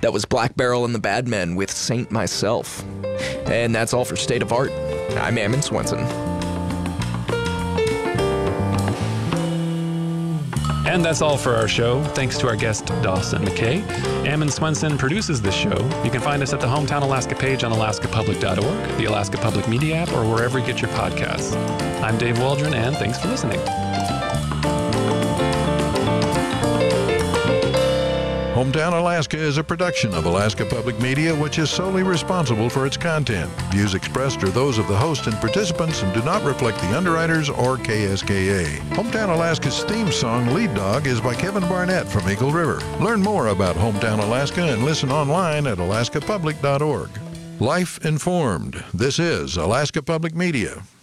That was Black Barrel and the Bad Men with Saint Myself. And that's all for State of Art. I'm Ammon Swenson. And that's all for our show. Thanks to our guest, Dawson McKay. Ammon Swenson produces this show. You can find us at the Hometown Alaska page on alaskapublic.org, the Alaska Public Media app, or wherever you get your podcasts. I'm Dave Waldron, and thanks for listening. Hometown Alaska is a production of Alaska Public Media, which is solely responsible for its content. Views expressed are those of the host and participants and do not reflect the underwriters or KSKA. Hometown Alaska's theme song, Lead Dog, is by Kevin Barnett from Eagle River. Learn more about Hometown Alaska and listen online at alaskapublic.org. Life informed. This is Alaska Public Media.